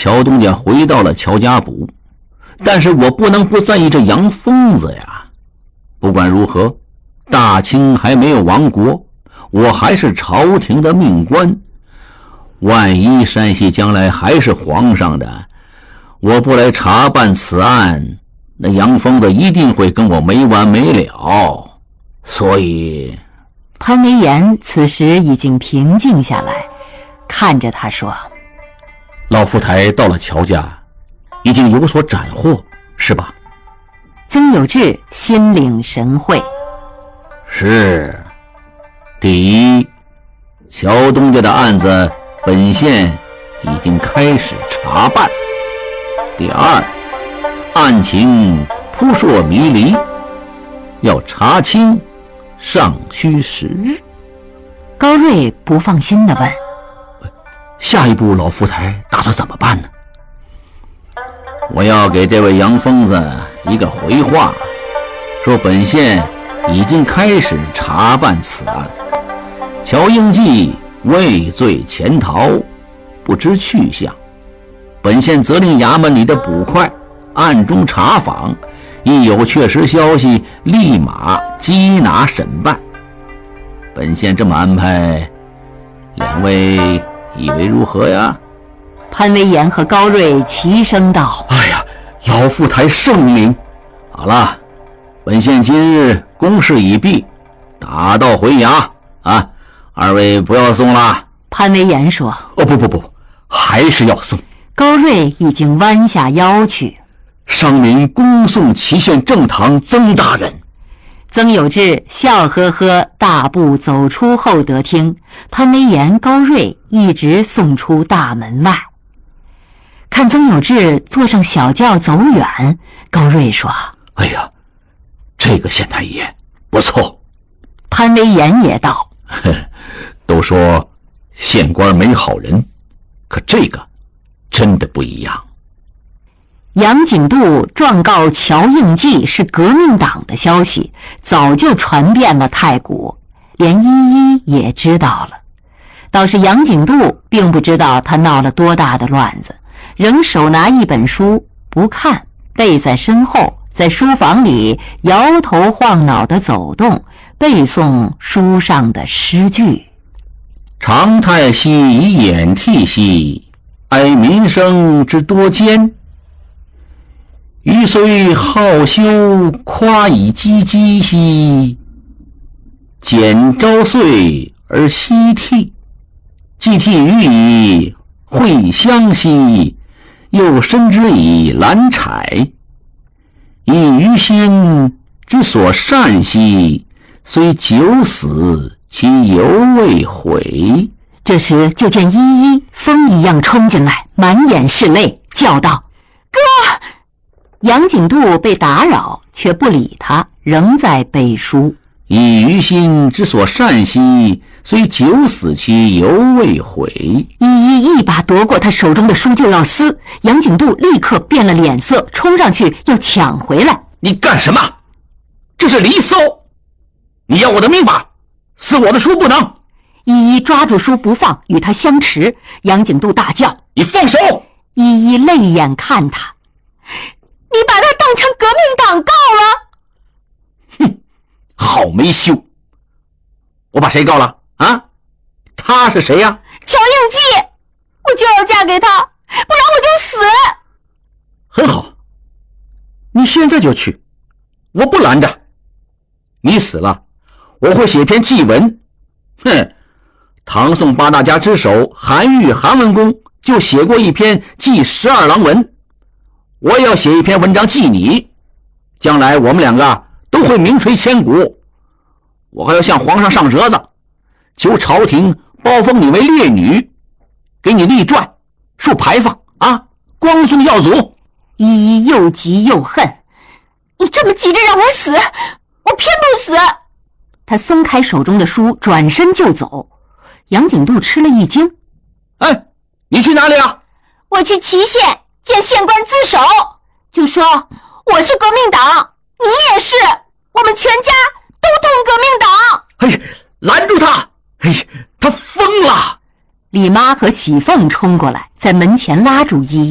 乔东家回到了乔家堡，但是我不能不在意这杨疯子呀。不管如何，大清还没有亡国，我还是朝廷的命官，万一山西将来还是皇上的，我不来查办此案，那杨疯子一定会跟我没完没了。所以潘维言此时已经平静下来，看着他说： 老夫台到了乔家，已经有所斩获，是吧？ 曾有志心领神会。 是。第一，乔东家的案子本县已经开始查办。第二，案情扑朔迷离，要查清尚需时日。 高瑞不放心地问： 下一步老夫台打算怎么办呢？我要给这位杨疯子一个回话，说本县已经开始查办此案，乔应记畏罪潜逃，不知去向。本县责令衙门里的捕快暗中查访，一有确实消息立马缉拿审办。本县这么安排，两位以为如何呀？ 潘维言和高瑞齐声道： 哎呀，老夫台圣明。好了，本县今日公事已毕，打道回衙啊！二位不要送了。 潘维言说： 不，还是要送。 高瑞已经弯下腰去。 商民恭送祁县正堂曾大人。 曾有志笑呵呵大步走出厚德厅，潘维言、高瑞一直送出大门外。看曾有志坐上小轿走远，高瑞说： 哎呀，这个县太爷不错。 潘维言也道： 都说县官没好人，可这个真的不一样。 杨景度状告乔应记是革命党的消息早就传遍了太谷，连依依也知道了。倒是杨景度并不知道他闹了多大的乱子，仍手拿一本书不看，背在身后，在书房里摇头晃脑地走动，背诵书上的诗句： 常太息以掩涕兮，哀民生之多艰。余虽好修夸以积积兮，简朝岁而夕涕。既涕予以蕙香兮，又深之以兰采。以余心之所善兮，虽九死其犹未悔。 这时就见依依风一样冲进来，满眼是泪，叫道：哥！杨景度被打扰，却不理他，仍在背书。 以余心之所善兮，虽九死其犹未悔。 依依一把夺过他手中的书就要撕，杨景度立刻变了脸色，冲上去要抢回来。 你干什么？这是离骚！你要我的命吧？撕我的书不能！ 依依抓住书不放，与他相持。杨景度大叫： 你放手！ 依依泪眼看他：你把他当成革命党告了？ 哼，好没羞！我把谁告了啊？他是谁呀？ 乔应记！我就要嫁给他，不然我就死！ 很好，你现在就去，我不拦着。你死了，我会写篇祭文。哼，唐宋八大家之首韩愈、韩文公就写过一篇祭12郎文。我也要写一篇文章祭你，将来我们两个都会名垂千古。我还要向皇上上折子，求朝廷包封你为烈女，给你立传，竖牌坊啊，光宗耀祖。 依依又急又恨：你这么急着让我死，我偏不死！他松开手中的书，转身就走。杨景度吃了一惊： 哎，你去哪里啊？ 我去祁县见县官自首，就说我是革命党，你也是，我们全家都同革命党。 哎呀，拦住他！哎呀，他疯了！ 李妈和喜凤冲过来，在门前拉住依依。